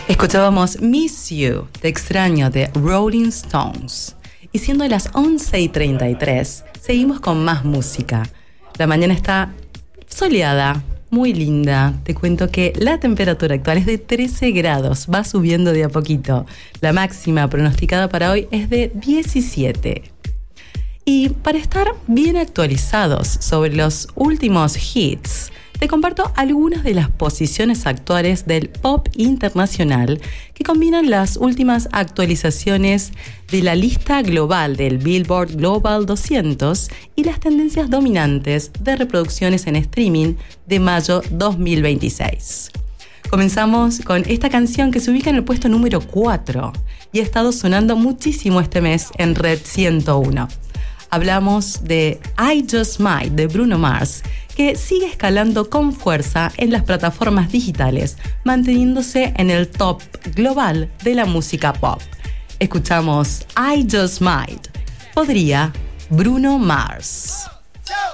Escuchábamos Miss You, Te extraño, de Rolling Stones. Y siendo las 11:33, seguimos con más música. La mañana está soleada, muy linda. Te cuento que la temperatura actual es de 13 grados, va subiendo de a poquito. La máxima pronosticada para hoy es de 17. Y para estar bien actualizados sobre los últimos hits, te comparto algunas de las posiciones actuales del pop internacional que combinan las últimas actualizaciones de la lista global del Billboard Global 200 y las tendencias dominantes de reproducciones en streaming de mayo 2026. Comenzamos con esta canción que se ubica en el puesto número 4 y ha estado sonando muchísimo este mes en Red 101. Hablamos de I Just Might de Bruno Mars, que sigue escalando con fuerza en las plataformas digitales, manteniéndose en el top global de la música pop. Escuchamos I Just Might. Podría, Bruno Mars.